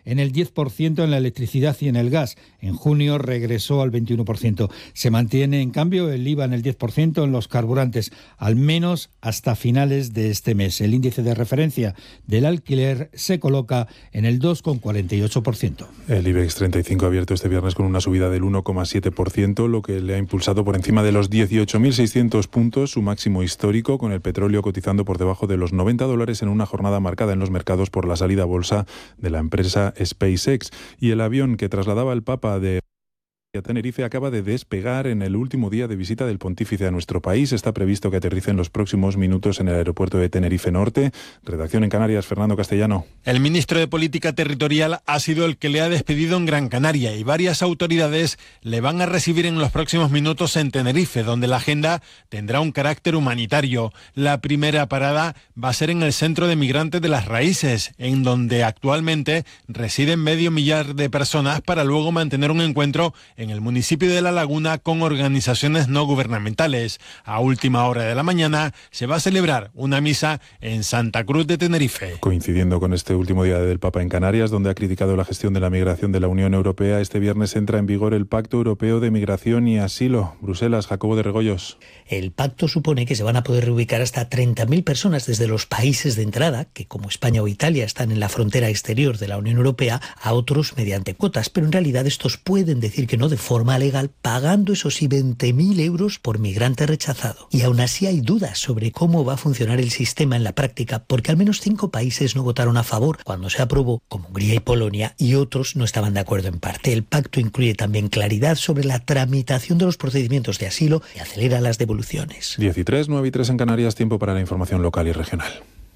en el 10% en la electricidad y en el gas. En junio regresó al 21%. Se mantiene, en cambio, el IVA en el 10% en los carburantes, al menos hasta finales de este mes. El índice de referencia del alquiler se coloca en el 2,48%. El IBEX 35 ha abierto este viernes con una subida del 1,7%, lo que le ha impulsado por encima de los 18.600 puntos, su máximo histórico, con el petróleo cotizando por debajo de los $90 en una jornada marcada en los mercados por la salida a bolsa de la empresa SpaceX. Y el avión que trasladaba al Papa de Tenerife acaba de despegar en el último día de visita del pontífice a nuestro país. Está previsto que aterrice en los próximos minutos en el aeropuerto de Tenerife Norte. Redacción en Canarias, Fernando Castellano. El ministro de Política Territorial ha sido el que le ha despedido en Gran Canaria y varias autoridades le van a recibir en los próximos minutos en Tenerife, donde la agenda tendrá un carácter humanitario. La primera parada va a ser en el Centro de Migrantes de las Raíces, en donde actualmente residen 500.000 de personas, para luego mantener un encuentro en el municipio de La Laguna con organizaciones no gubernamentales. A última hora de la mañana se va a celebrar una misa en Santa Cruz de Tenerife. Coincidiendo con este último día del Papa en Canarias, donde ha criticado la gestión de la migración de la Unión Europea, este viernes entra en vigor el Pacto Europeo de Migración y Asilo. Bruselas, Jacobo de Regoyos. El pacto supone que se van a poder reubicar hasta 30.000 personas desde los países de entrada, que como España o Italia están en la frontera exterior de la Unión Europea, a otros mediante cuotas. Pero en realidad estos pueden decir que no de forma legal, pagando eso sí 20.000 euros por migrante rechazado. Y aún así hay dudas sobre cómo va a funcionar el sistema en la práctica, porque al menos 5 países no votaron a favor cuando se aprobó, como Hungría y Polonia, y otros no estaban de acuerdo en parte. El pacto incluye también claridad sobre la tramitación de los procedimientos de asilo y acelera las devoluciones. 10:03, 9:03 en Canarias, tiempo para la información local y regional.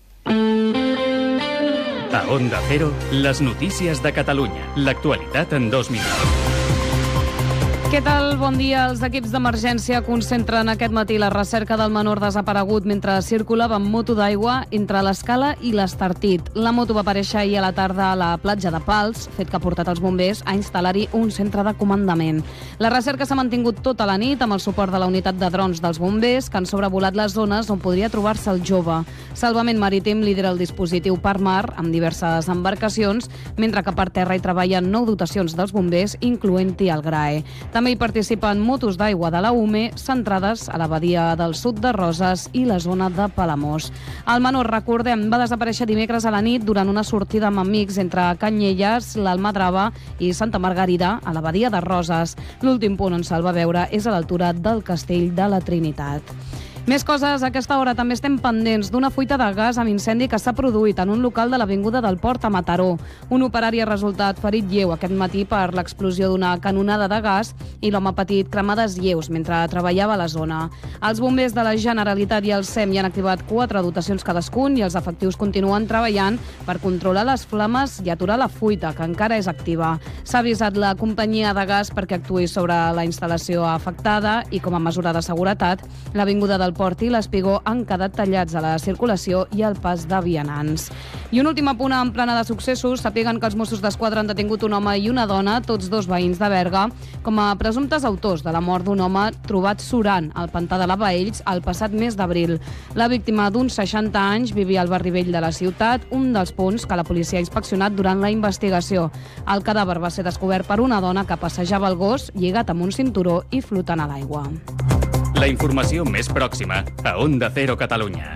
A Onda Cero, les notícies de Catalunya. L'actualitat en 2 minuts. Què tal? Bon dia. Els equips d'emergència concentren aquest matí la recerca del menor desaparegut mentre circulava amb moto d'aigua entre l'Escala i l'Estartit. La moto va aparèixer ahir a la tarda a la platja de Pals, fet que ha portat els bombers a instal·lar-hi un centre de comandament. La recerca s'ha mantingut tota la nit amb el suport de la unitat de drons dels bombers, que han sobrevolat les zones on podria trobar-se el jove. Salvament Marítim lidera el dispositiu per mar amb diverses embarcacions, mentre que per terra hi treballen 9 dotacions dels bombers, incloent-hi el GRAE. També hi participen motos d'aigua de la UME centrades a la badia del sud de Roses i la zona de Palamós. El menor, recordem, va desaparèixer dimecres a la nit durant una sortida amb amics entre Canyelles, l'Almadrava i Santa Margarida, a la badia de Roses. L'últim punt on se'l va veure és a l'altura del Castell de la Trinitat. Més coses, a aquesta hora també estem pendents d'una fuita de gas amb incendi que s'ha produït en un local de l'Avinguda del Port a Mataró. Un operari ha resultat ferit lleu aquest matí per l'explosió d'una canonada de gas i l'home ha patit cremades lleus mentre treballava a la zona. Els bombers de la Generalitat i el SEM hi han activat 4 dotacions cadascun i els efectius continuen treballant per controlar les flames i aturar la fuita, que encara és activa. S'ha avisat la companyia de gas perquè actuï sobre la instal·lació afectada i, com a mesura de seguretat, l'Avinguda del Port i l'Espigó han quedat tallats a la circulació i al pas de vianants. I un últim apunt en plana de successos. Sàpiguen que els Mossos d'Esquadra han detingut un home i una dona, tots 2 veïns de Berga, com a presumptes autors de la mort d'un home trobat surant al pantà de la Baells el passat mes d'abril. La víctima, d'uns 60 anys, vivia al barri vell de la ciutat, un dels punts que la policia ha inspeccionat durant la investigació. El cadàver va ser descobert per una dona que passejava el gos lligat amb un cinturó i flotant a l'aigua. La informació més pròxima a Onda Cero Catalunya.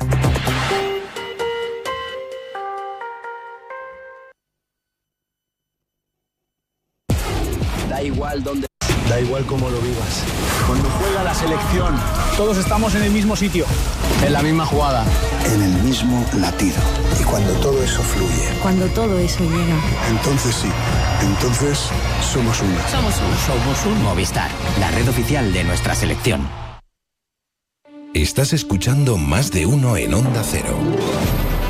Da igual cómo lo vivas. Cuando juega la selección, todos estamos en el mismo sitio, en la misma jugada, en el mismo latido. Y cuando todo eso fluye, cuando todo eso llega, entonces sí, entonces somos uno. Somos un Movistar, la red oficial de nuestra selección. Estás escuchando Más de Uno en Onda Cero.